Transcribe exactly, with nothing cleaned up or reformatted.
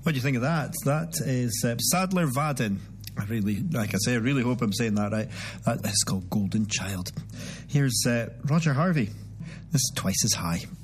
What do you think of that? That is uh, Sadler Vaden. I really, like I say, I really hope I'm saying that right. That is called Golden Child. Here's uh, Roger Harvey. This is Twice as High.